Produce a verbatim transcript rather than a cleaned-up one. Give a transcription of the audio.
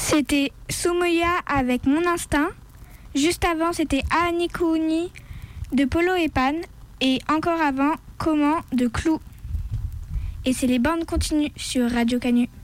C'était Soumoya avec Mon Instinct. Juste avant, c'était Anikouni de Polo et Pan. Et encore avant, Comment de Clou. Et c'est les bandes continues sur Radio Canu.